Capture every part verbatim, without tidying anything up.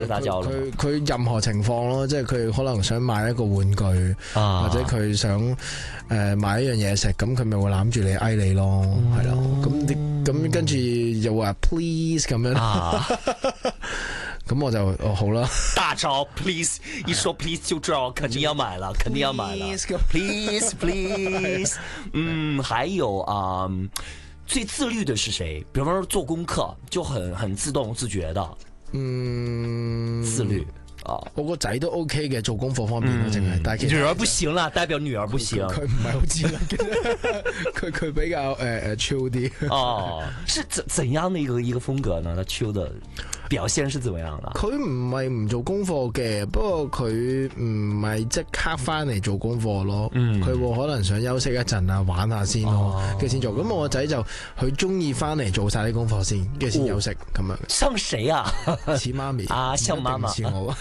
打交啦。 佢佢任何情況咯，即係佢可能想買一個玩具， 啊、 或者佢想誒、呃、買一樣嘢食，咁佢咪會攬住你嗌你咯，係啦、嗯。咁咁跟住又話 please 咁樣。啊咁我就哦好啦， 大招 please 一說 please 就知道肯定要買了，肯定要買了 please please 嗯，還有啊、嗯，最自律的是誰？比方說做功課就很很自動自覺的，嗯，自律啊， 我個仔都 OK 嘅，做功課方面咯，淨係、嗯，但係女兒不行啦，代表女兒不行， 佢唔係好自律嘅，佢佢比較誒誒 chill 啲。哦， 是怎怎樣的一個一個風格呢？他 chill 的表現是怎麼樣的？ 佢唔係唔做功課嘅，不過佢唔係即刻翻嚟做功課咯。佢、嗯、會可能想休息一陣啊，玩下先咯，跟住先做。咁我個仔就佢中意翻嚟做晒啲功課先，跟住先休息咁樣。 像誰啊？ 似媽咪啊，像媽媽似我。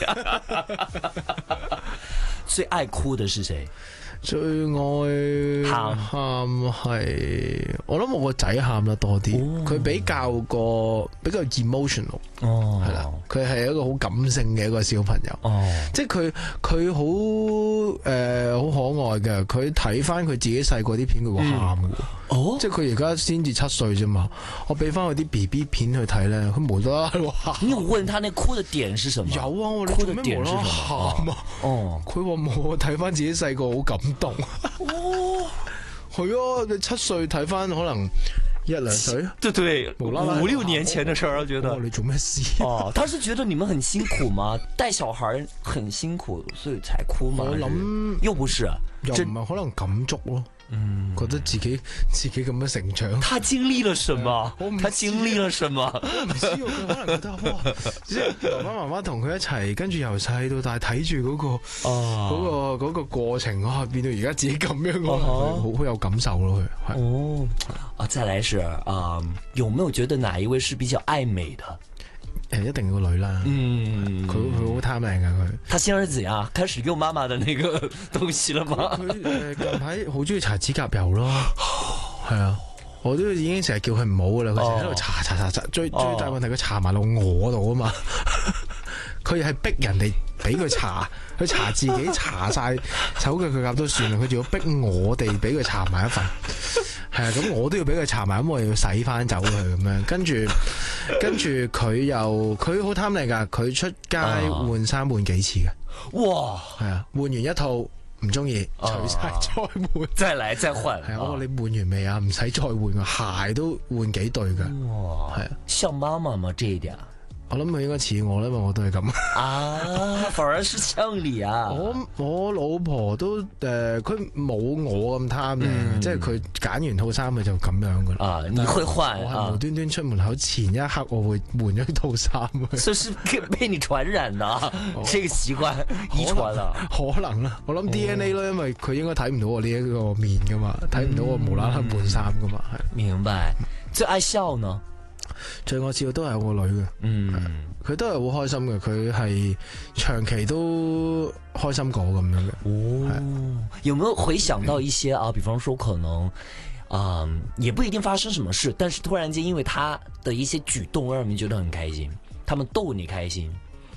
最愛哭的是誰？ 最愛喊喊係，我諗我個仔喊得多啲，佢、哦、比較個比較 emotional，係啦，佢係一個好感性嘅一個小朋友，哦、即係佢佢好誒好可愛嘅，佢睇翻佢自己細個啲片佢會喊嘅，哦，即係佢而家先至七歲啫嘛，我俾翻佢啲 B B 片去睇咧，佢無啦啦喺度喊。你有問他那哭的點是什麼？有啊，我哋做咩無啦啦喊啊？哦，佢話冇，我睇翻自己細個好感動。哦，係啊，你七歲睇翻可能一兩歲， 對對，無啦啦五六年前的事兒，我覺得。 你做咩事？ 哦，他是覺得你們很辛苦嗎？帶小孩很辛苦，所以才哭嗎？我諗又不是， 又唔係可能感觸咯。嗯，覺得自己自己咁樣成長， 他經歷了什麼？他經歷了什麼？ 我唔知佢可能覺得哇，即係爸爸媽媽同佢一齊，跟住由細到大睇住嗰個嗰、哦嗰個嗰、嗰個過程啊，變到而家自己咁樣，好好、哦、有感受咯。佢哦，啊，再來是啊、呃，有沒有覺得哪一位是比較愛美的？ 誒，一定要個女啦，嗯，佢佢好貪靚噶佢。 他現在怎樣？開始用媽媽的那個東西了嗎？ 佢誒近排好中意搽指甲油咯，係啊，我都已經成日叫佢唔好噶啦，佢成日喺度搽搽搽搽，最最大問題佢搽埋落我度啊嘛，佢係逼人哋俾佢搽，佢搽自己搽晒手腳腳甲都算啦，佢仲要逼我哋俾佢搽埋一份。係啊，咁我都要俾佢搽埋，咁我又要洗翻走佢咁樣，跟住跟住佢又佢好貪靚噶，佢出街換衫換幾次嘅，哇，係啊，換完一套唔中意，除晒再換， 再嚟再換， 係啊，我話你換完未啊？唔使再換啊，鞋都換幾對噶，哇，係啊， 像媽媽嘛，這一點。 我諗佢應該似我啦，因為我都係咁。 啊，反而是像你啊！ 我我老婆都誒，佢、呃、冇我咁貪嘅，嗯、即係佢揀完套衫佢就咁樣噶啦。啊，你會換？我係無端端出門口前一刻我會換咗套衫。 所以是被你傳染啊？哦、這個習慣遺傳啊？ 可能啦，我諗 D N A 咯，因為佢應該睇唔到我呢一個面噶嘛，睇唔到我無啦啦換衫噶嘛。係。 明白。最愛笑呢？ 最愛笑都係我個女嘅，嗯，佢都係好開心嘅，佢係長期都開心果咁樣嘅。哦， 有沒有回想到一些啊？比方說可能，啊、呃，也不一定發生什麼事，但是突然間因為他的一些舉動讓你覺得很開心，他們逗你開心。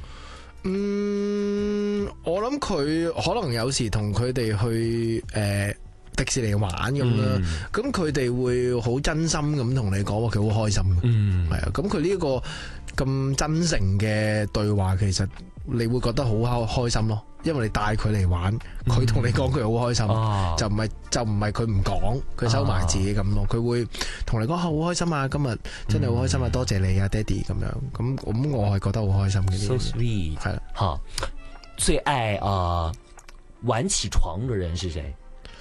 嗯，我諗佢可能有時同佢哋去誒。呃迪士尼玩咁啦，咁佢哋會好真心咁同你講話，佢好開心嘅，係、嗯、啊，咁佢呢一個咁真誠嘅對話，其實你會覺得好開開心咯，因為你帶佢嚟玩，佢同你講佢好開心，嗯啊、就唔係就唔係佢唔講，佢收埋自己咁咯，佢、啊、會同你講好開心啊，今日真係好開心啊，嗯、多謝你啊，爹哋咁樣，咁咁我係覺得好開心嘅。 So sweet，係啦，好，最愛啊、呃、晚起床嘅人是誰？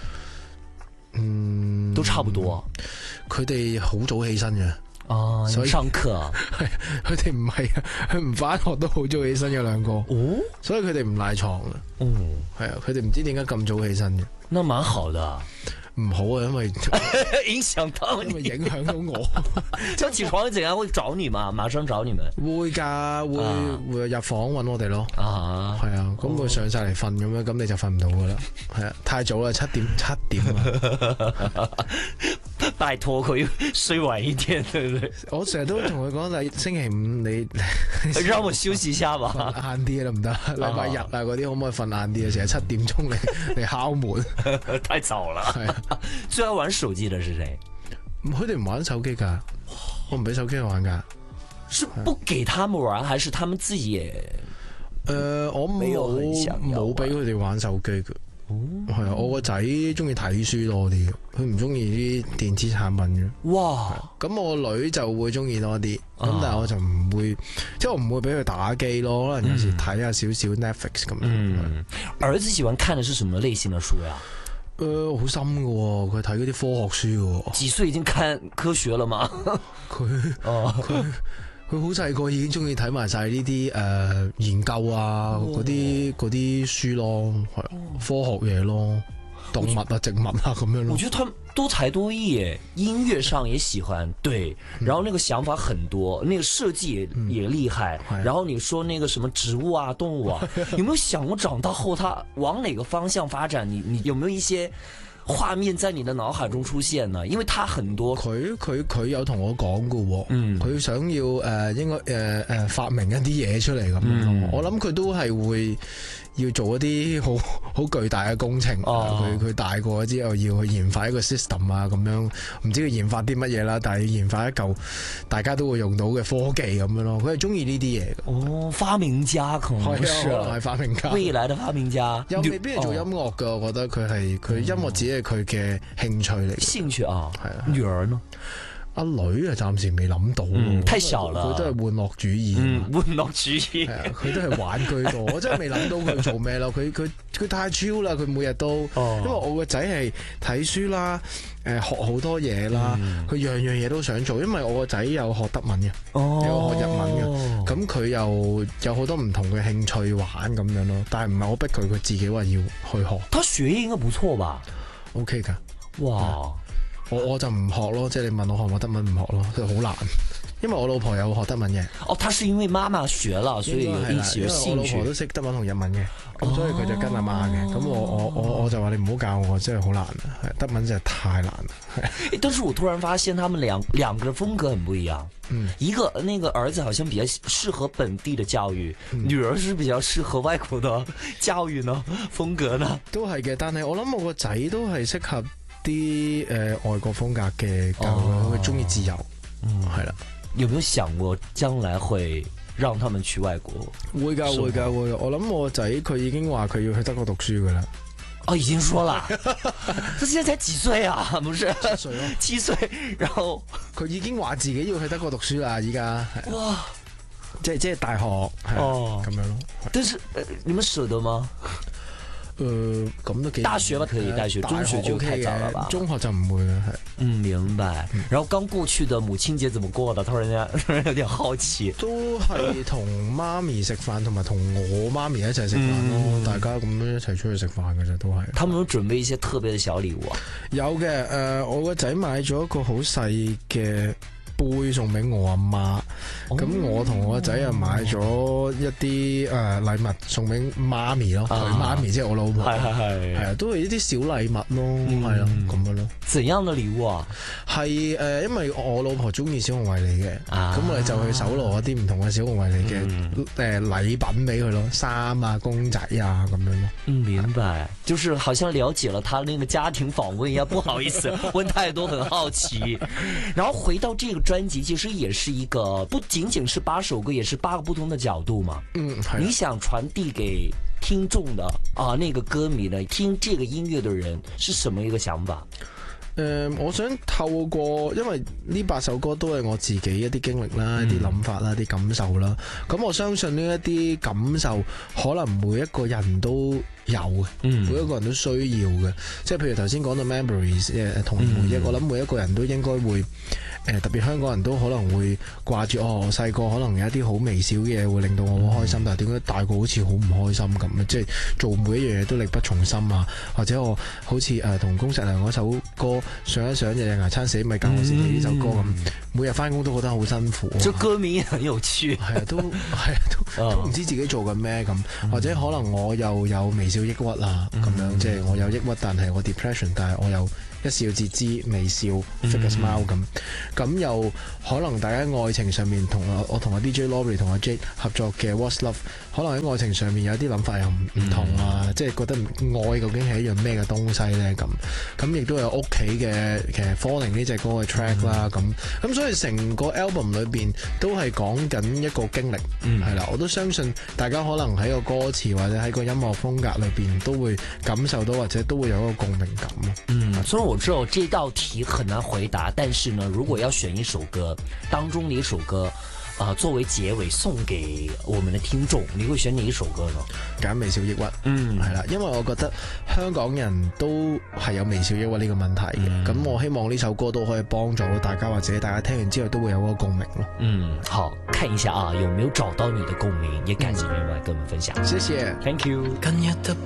嗯， 都差不多。 佢哋好早起身嘅， 哦，所以上課， 係佢哋唔係啊，佢唔返學都好早起身嘅兩個，哦，所以佢哋唔賴床嘅，哦，係啊，佢哋唔知點解咁早起身嘅， 那蠻好的。 唔好啊，因為影響到你， 因為影響到我。 就起床陣間會找你嘛？馬上找你們。會噶，會、啊、會入房揾我哋咯。 啊， 係啊，咁佢上晒嚟瞓咁樣，咁你就瞓唔到噶啦。係啊，太早啦，七點七點啊。 拜託佢睡晚一點，對唔對？ 我成日都同佢講，你星期五你讓我休息一下吧， 晏啲啦唔得，禮拜日啊嗰啲可唔可以瞓晏啲啊？成日七點鐘嚟嚟敲門， 太早了。最愛玩手機的是誰？ 佢哋唔玩手機噶，我唔俾手機佢玩噶。 是不給他們玩，還是他們自己也？ 誒、呃，我冇冇俾佢哋玩手機嘅。係啊，我個仔中意睇書多啲，佢唔中意啲電子產品嘅。哇！咁我個女就會中意多啲，咁、啊、但係我就唔會，即係我唔會俾佢打機咯。可能有時睇下少少 Netflix 咁樣。嗯， 兒子喜歡看的是什麼類型的書呀？ 誒、呃，好深嘅，佢睇嗰啲科學書嘅。幾歲已經看科學了嗎？ 佢哦，佢。佢好細個已經中意睇埋晒呢啲誒研究啊，嗰啲嗰啲書咯，係科學嘢咯，動物啊、植物啊咁樣咯。 我覺得他多才多藝耶，音樂上也喜歡，對，然後那個想法很多，那個設計也、嗯、也厲害。然後你說那個什麼植物啊、動物啊，有沒有想過長大後他往哪個方向發展？你你有沒有一些畫面在你的腦海中出現呢？因為他很多， 佢佢佢有同我講過，嗯，佢想要誒、呃，應該誒誒、呃、發明一啲嘢出嚟咁樣。嗯、我諗佢都係會要做一啲好好巨大嘅工程。佢佢、哦、大個之後要去研發一個 system 啊，咁樣唔知佢研發啲乜嘢啦，但係要研發一嚿大家都會用到嘅科技咁樣咯。佢係中意呢啲嘢。哦， 發明家可能係係發明家， 未來的發明家又未必係做音樂噶。哦、我覺得佢係佢音樂只係佢嘅興趣嚟。 興趣啊，係啊。女兒呢？ 阿女啊，暫時未諗到、嗯， 太小啦。 佢都係玩樂主義， 嗯、玩樂主義， 佢都係玩居多。我真係未諗到佢做咩咯。佢佢佢太超啦，佢每日都，哦、因為我個仔係睇書啦，誒學好多嘢啦，佢、嗯、樣樣嘢都想做。因為我個仔有學德文嘅，哦、有學日文嘅，咁佢又有好多唔同嘅興趣玩咁樣咯。但係唔係我逼佢，佢自己話要去學。 他學業應該不錯吧 ？OK 噶， 哇！ 我我就唔學咯，即係你問我學唔學德文，唔學咯，佢好難。因為我老婆有學德文嘅。 哦，他是因為媽媽學了，所以有一些興趣。因為我老婆都識德文同日文嘅，咁、哦、所以佢就跟阿媽嘅。咁我我我我就話你唔好教我，真係好難，德文真係太難啦。 但是我突然發現，他們兩兩個風格很不一樣。嗯，一個那個兒子好像比較適合本地的教育，嗯、女兒是比較適合外國的教育呢？風格呢？ 都係嘅，但係我諗我個仔都係適合啲誒、呃、外國風格嘅教育，佢中意自由，嗯，係啦。 有沒有想過將來會讓他們去外國？ 會噶會噶會，我諗我仔佢已經話佢要去德國讀書噶啦。 哦，已經說了，他現在才幾歲啊？不是七歲咯，七歲，然後佢已經話自己要去德國讀書啦，依家哇，即係即係大學哦咁樣咯。 但是、呃、你們捨得嗎？ 誒，咁、呃、都幾大學吧可以，大學中學就太早了吧？ 中學就唔會啦，係。 嗯，明白。然後剛過去的母親節怎麼過的？突然間突然有點好奇。 都係同媽咪食飯，同埋同我媽咪一齊食飯咯。嗯、大家咁樣一齊出去食飯嘅啫，都係。 他們有準備一些特別嘅小禮物啊？ 有嘅，誒、呃，我個仔買咗一個好細嘅杯送俾我阿媽，咁、哦、我同我個仔又買咗一啲誒禮物送俾媽咪咯，佢媽咪即係我老婆，係係係，係啊，都係一啲小禮物咯，係咯咁樣咯。 怎樣嘅禮物啊？ 係誒、呃，因為我老婆中意小熊維尼嘅，咁、啊、我哋就去搜羅一啲唔同嘅小熊維尼嘅誒禮品俾佢咯，衫啊、公仔啊咁樣咯。 嗯，明白，就是好像了解了他那個家庭訪問一樣，不好意思問太多，很好奇。然後回到這個專輯其實也是一個不僅僅是八首歌，也是八個不同的角度嘛。嗯，你想傳遞給聽眾的啊，那個歌迷呢，聽這個音樂的人是什麼一個想法？ 誒、呃，我想透過，因為呢八首歌都係我自己一啲經歷啦、嗯、一啲諗法啦、一啲感受啦。咁我相信呢一啲感受，可能每一個人都有嘅，嗯、每一個人都需要嘅。即係譬如頭先講到 memories 誒童年回憶，嗯、我諗每一個人都應該會。誒，特別香港人都可能會掛住哦，細個可能有一啲好微小嘅嘢會令到我好開心，嗯、但係點解大個好似好唔開心咁咧？即係做每一樣嘢都力不從心啊，或者我好似誒同宮碩良嗰首歌上一上日日捱餐死咪教我先呢首歌咁，嗯、每日翻工都覺得好辛苦。 這歌名很有趣， 係啊，都係啊，都都唔知自己做緊咩咁，嗯、或者可能我又有微小抑鬱啊咁樣，嗯、即係我有抑鬱，但係我 depression，但係我又一笑置之微笑 fake a smile 咁，咁又可能大家愛情上面同我我同阿 D J Lori 同阿 Jade 合作嘅 What's Love， 可能喺愛情上面有啲諗法又唔唔同啊，嗯、即係覺得愛究竟係一樣咩嘅東西咧咁，咁亦都有屋企嘅其實 Falling 呢隻歌嘅 track 啦咁，咁所以成個 album 裏邊都係講緊一個經歷，係啦、嗯，我都相信大家可能喺個歌詞或者喺個音樂風格裏邊都會感受到或者都會有一個共鳴感。 嗯，雖然我知道這道題很難回答，但是呢，如果要選一首歌當中的一首歌，啊、呃，作為結尾送給我們的聽眾，你會選哪一首歌呢？ 揀微笑抑鬱，嗯，係啦，因為我覺得香港人都係有微笑抑鬱呢個問題嘅，咁、嗯、我希望呢首歌都可以幫助到大家，或者大家聽完之後都會有個共鳴咯。嗯， 好，看一下啊，有沒有找到你的共鳴？也感謝你來跟我們分享， 謝謝 ，Thank you。